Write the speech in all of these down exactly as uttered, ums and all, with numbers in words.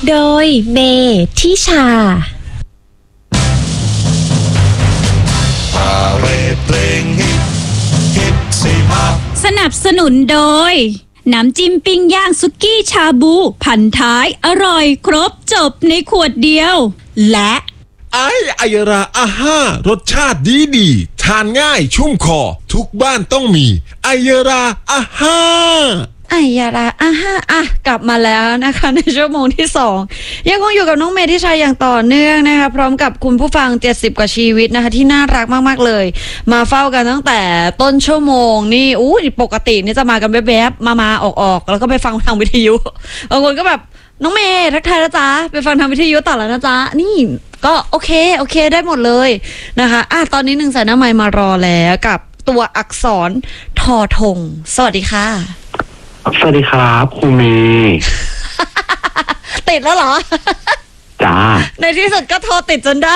โดยเมทิชาสนับสนุนโดยน้ำจิ้มปิ้งย่างสุกี้ชาบูพันท้ายอร่อยครบจบในขวดเดียวและไอไอยราอาห้ารสชาติดีดีทานง่ายชุ่มคอทุกบ้านต้องมีไอยราอาห้าไอยาราอ่ะฮะอ่ะกลับมาแล้วนะคะในชั่วโมงที่สองยังคงอยู่กับน้องเมย์ที่ชัยอย่างต่อเนื่องนะคะพร้อมกับคุณผู้ฟังเจ็ดสิบกว่าชีวิตนะคะที่น่ารักมากๆเลยมาเฝ้ากันตั้งแต่ต้นชั่วโมงนี่อู้ปกตินี่จะมากันแวบๆมามาออกๆแล้วก็ไปฟังทางวิทยุบางคนก็แบบน้องเมย์ทักทายนะจ๊ะไปฟังทางวิทยุต่อแล้วนะจ๊ะนี่ก็โอเคโอเคได้หมดเลยนะคะอ่ะตอนนี้หนึ่งสายหน้าไมค์มารอแล้วกับตัวอักษรทอธงสวัสดีค่ะสวัสดีครับครูเมย์ติดแล้วเหรอจ้าในที่สุดก็โทรติดจนได้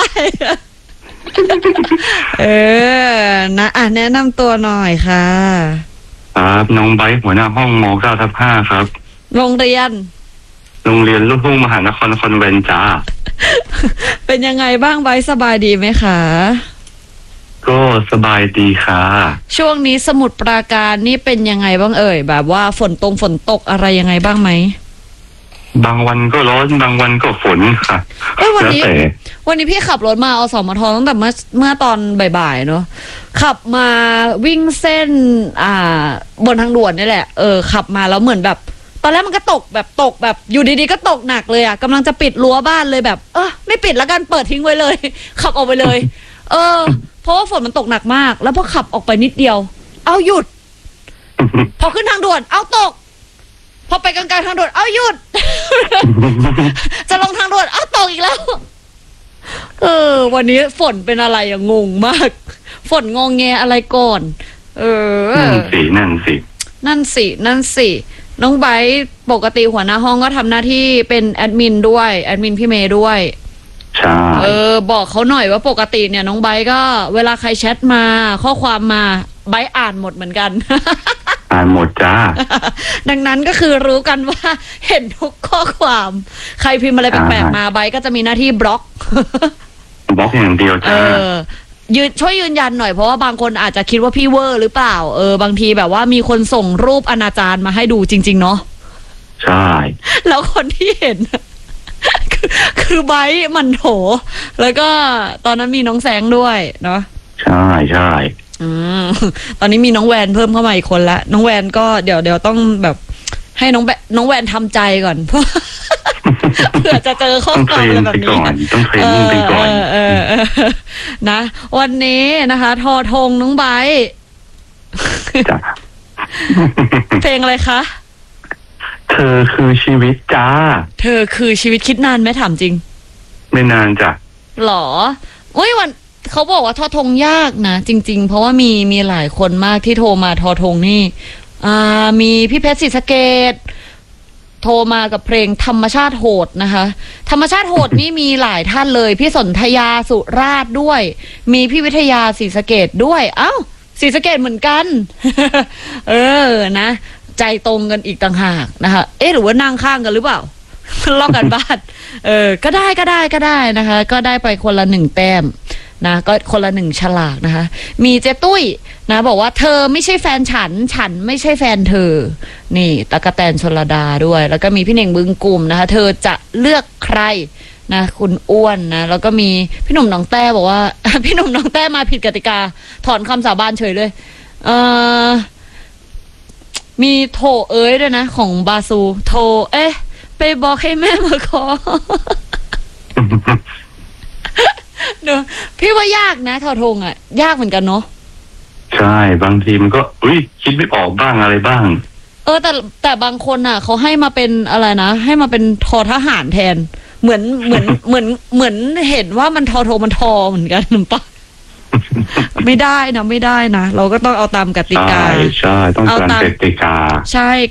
เออนะอ่ะแนะนำตัวหน่อยค่ะครับน้องไบร์ทหัวหน้าห้องมเก้าทับห้าครับโรงเรียนโรงเรียนลูกทุ่งมหานครคอนแวนต์จ้าเป็นยังไงบ้างไบร์ทสบายดีไหมคะก็สบายดีค่ะช่วงนี้สมุทรปราการนี่เป็นยังไงบ้างเอ่ยแบบว่าฝนตรงฝนตกอะไรยังไงบ้างไหมบางวันก็ร้อนบางวันก็ฝนค่ะเอ้ยวันนี้วันนี้พี่ขับรถมาอสมทตั้งแต่เมื่อเมื่อตอนบ่ายๆเนาะขับมาวิ่งเส้นอ่าบนทางด่วนนี่แหละเออขับมาแล้วเหมือนแบบตอนแรกมันก็ตกแบบตกแบบอยู่ดีๆก็ตกหนักเลยอ่ะกำลังจะปิดรั้วบ้านเลยแบบเออไม่ปิดแล้วกันเปิดทิ้งไว้เลยขับออกไปเลยเออเพราะว่าฝนมันตกหนักมากแล้วพอขับออกไปนิดเดียวเอาหยุด พอขึ้นทางด่วนเอาตกพอไปกลางๆทางด่วนเอาหยุด จะลงทางด่วนเอาตกอีกแล้วเออวันนี้ฝนเป็นอะไรอะงงมากฝนงงแงอะไรก่อนเออนั่นสินั่นสินั่นสินั่นสิน้องไบร์ทปกติหัวหน้าห้องก็ทำหน้าที่เป็นแอดมินด้วยแอดมินพี่เมย์ด้วยใช่เออบอกเขาหน่อยว่าปกติเนี่ยน้องไบร์ทก็เวลาใครแชทมาข้อความมาไบร์ทอ่านหมดเหมือนกันอ่านหมดจ้าดังนั้นก็คือรู้กันว่าเห็นทุกข้อความใครพิมพ์อะไรแปลกๆมาไบร์ทก็จะมีหน้าที่บล็อกบล็อกอย่างเดียวจ้าเออยืนช่วยยืนยันหน่อยเพราะว่าบางคนอาจจะคิดว่าพี่เวอร์หรือเปล่าเออบางทีแบบว่ามีคนส่งรูปอนาจารมาให้ดูจริงๆเนาะใช่แล้วคนที่เห็นคือคือไบร์ทมันโถแล้วก็ตอนนั้นมีน้องแสงด้วยเนาะใช่ใช่อืมตอนนี้มีน้องแวนเพิ่มเข้ามาอีกคนละน้องแวนก็เดี๋ยวเดี๋ยวต้องแบบให้น้องแบน้องแวนทำใจก่อนเพราะเผื่อจะเจอข้อความอะไรแบบนี้ต้องเทรนนิ่งไปก่อนเออนะวันนี้นะคะทอธงน้องไบร์ทเพลงอะไรคะเธอคือชีวิตจ้าเธอคือชีวิตคิดนานไหมถามจริงไม่นานจ้ะหรอโอ้ยวันเขาบอกว่าทอธงยากนะจริงๆเพราะว่ามีมีหลายคนมากที่โทรมาทอธงนี่อ่ามีพี่เพชรศรีสะเกษโทรมากับเพลงธรรมชาติโหดนะคะธรรมชาติโหดนี่มีหลายท่านเลยพี่สนธยาสุราษฎร์ด้วยมีพี่วิทยาศรีสะเกษด้วยเอ้าศรีสะเกษเหมือนกัน เออนะใจตรงกันอีกต่างหากนะคะเอ๊ะหรือว่านั่งข้างกันหรือเปล่าลอกกันบ้านเออก็ได้ก็ได้ก็ได้นะคะก็ได้ไปคนละหนึ่งแต้มนะก็คนละหนึ่งฉลากนะคะมีเจ๊ตุ้ยนะบอกว่าเธอไม่ใช่แฟนฉันฉันไม่ใช่แฟนเธอนี่ตะกะแตนชลดาด้วยแล้วก็มีพี่เน่งบึงกลุ่มนะคะเธอจะเลือกใครนะคุณอ้วนนะแล้วก็มีพี่หนุ่มน้องแต้บอกว่าพี่หนุ่มน้องแต้มาผิดกติกาถอนคำสาบานเฉยเลยเออมีโถเอ้ยด้วยนะของบาซูโถเอ๊ะไปบอกให้แม่มาขอเนอะพี่ว่ายากนะทอธงอ่ะยากเหมือนกันเนาะใช่บางทีมันก็อุ้ยคิดไม่ออกบ้างอะไรบ้างเออแต่แต่บางคนอ่ะเขาให้มาเป็นอะไรนะให้มาเป็นทอทหารแทนเหมือนเหมือนเหมือนเหมือนเห็นว่ามันทอโทมันทอเหมือนกันปะไม่ได้นะไม่ได้นะเราก็ต้องเอาตามกติกาใช่ใช่ต้องตามกติกาใช่